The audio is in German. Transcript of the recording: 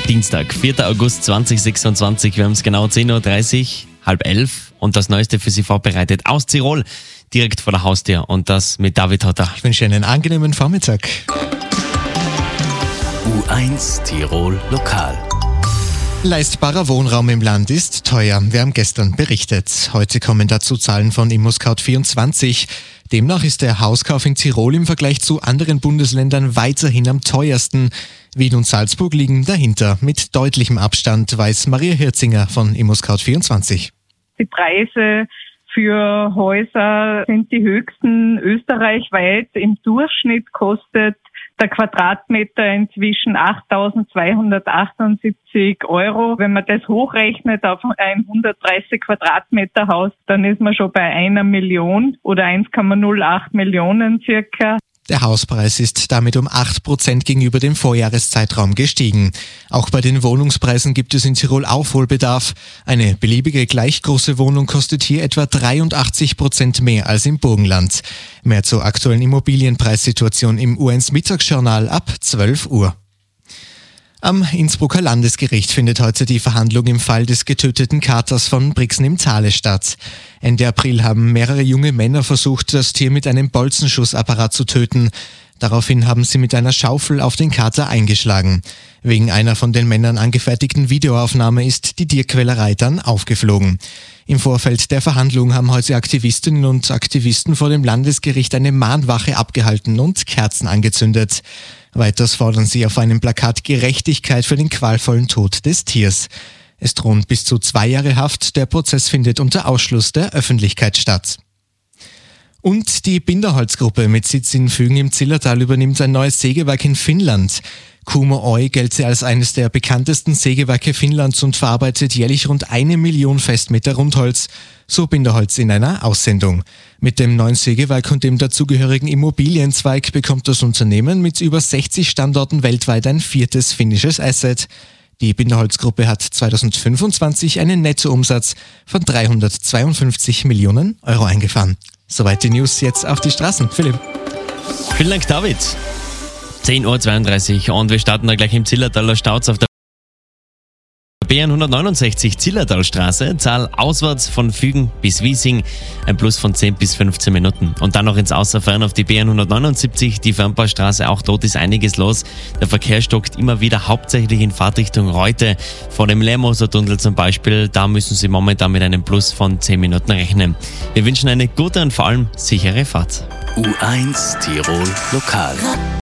Dienstag, 4. August 2026. Wir haben es genau 10.30 Uhr, 10:30 und das Neueste für Sie vorbereitet aus Tirol, direkt vor der Haustür und das mit David Hotter. Ich wünsche Ihnen einen angenehmen Vormittag. U1 Tirol Lokal. Leistbarer Wohnraum im Land ist teuer. Wir haben gestern berichtet. Heute kommen dazu Zahlen von ImmoScout24. Demnach ist der Hauskauf in Tirol im Vergleich zu anderen Bundesländern weiterhin am teuersten. Wien und Salzburg liegen dahinter. Mit deutlichem Abstand, weiß Maria Hirzinger von ImmoScout24. Die Preise für Häuser sind die höchsten österreichweit. Im Durchschnitt kostet der Quadratmeter inzwischen 8.278 €. Wenn man das hochrechnet auf ein 130 Quadratmeter Haus, dann ist man schon bei 1 Million oder 1,08 Millionen circa. Der Hauspreis ist damit um 8% gegenüber dem Vorjahreszeitraum gestiegen. Auch bei den Wohnungspreisen gibt es in Tirol Aufholbedarf. Eine beliebige gleich große Wohnung kostet hier etwa 83% mehr als im Burgenland. Mehr zur aktuellen Immobilienpreissituation im U1 Mittagsjournal ab 12 Uhr. Am Innsbrucker Landesgericht findet heute die Verhandlung im Fall des getöteten Katers von Brixen im Thale statt. Ende April haben mehrere junge Männer versucht, das Tier mit einem Bolzenschussapparat zu töten. Daraufhin haben sie mit einer Schaufel auf den Kater eingeschlagen. Wegen einer von den Männern angefertigten Videoaufnahme ist die Tierquälerei dann aufgeflogen. Im Vorfeld der Verhandlung haben heute Aktivistinnen und Aktivisten vor dem Landesgericht eine Mahnwache abgehalten und Kerzen angezündet. Weiters fordern sie auf einem Plakat Gerechtigkeit für den qualvollen Tod des Tiers. Es drohen bis zu 2 Jahre Haft. Der Prozess findet unter Ausschluss der Öffentlichkeit statt. Und die Binderholzgruppe mit Sitz in Fügen im Zillertal übernimmt ein neues Sägewerk in Finnland. Kumo Oy gelte als eines der bekanntesten Sägewerke Finnlands und verarbeitet jährlich rund 1 Million Festmeter Rundholz, so Binderholz in einer Aussendung. Mit dem neuen Sägewerk und dem dazugehörigen Immobilienzweig bekommt das Unternehmen mit über 60 Standorten weltweit ein 4. finnisches Asset. Die Binderholzgruppe hat 2025 einen Nettoumsatz von 352 Millionen € eingefahren. Soweit die News, jetzt auf die Straßen. Philipp. Vielen Dank, David. 10.32 Uhr und wir starten da gleich im Zillertaler Stauz auf der B169 Zillertalstraße, Zahl auswärts von Fügen bis Wiesing, ein Plus von 10 bis 15 Minuten. Und dann noch ins Außerfern auf die B179, die Fernbaustraße, auch dort ist einiges los. Der Verkehr stockt immer wieder, hauptsächlich in Fahrtrichtung Reute. Vor dem Lermoser-Tunnel zum Beispiel, da müssen Sie momentan mit einem Plus von 10 Minuten rechnen. Wir wünschen eine gute und vor allem sichere Fahrt. U1 Tirol Lokal.